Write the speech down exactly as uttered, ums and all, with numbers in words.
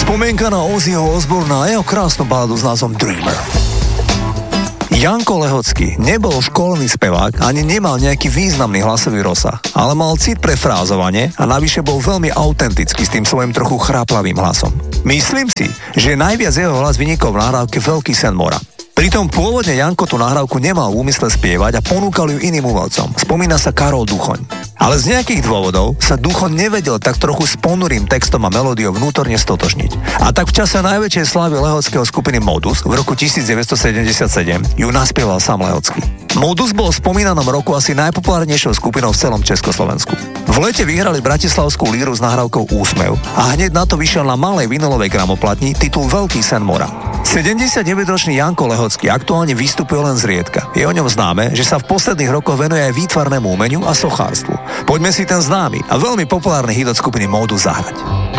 Spomienka na Ozzyho Osbourna a jeho krásnu baladu s názvom Dreamer. Janko Lehocký nebol školný spevák ani nemal nejaký významný hlasový rozsah, ale mal cit pre frázovanie a navyše bol veľmi autentický s tým svojím trochu chráplavým hlasom. Myslím si, že najviac jeho hlas vynikol v nahrávke Veľký sen mora. Pritom pôvodne Janko tú nahrávku nemal v úmysle spievať a ponúkal ju iným umelcom. Spomína sa Karol Duchoň. Ale z nejakých dôvodov sa Duchoň nevedel tak trochu s ponurým textom a melódiou vnútorne stotožniť. A tak v čase najväčšej slávy lehockého skupiny Modus v roku devätnásťsedemdesiatsedem ju naspieval sám Lehocký. Modus bol v spomínanom roku asi najpopulárnejšou skupinou v celom Československu. V lete vyhrali bratislavskú líru s nahrávkou Úsmev a hneď na to vyšiel na malej vinylovej gramoplatni titul Veľký sen mora. sedemdesiatdeväťročný Janko Lehocký aktuálne vystupuje len zriedka. Je o ňom známe, že sa v posledných rokoch venuje aj výtvarnému umeniu a sochárstvu. Poďme si ten známy a veľmi populárny hit od skupiny Modus zahrať.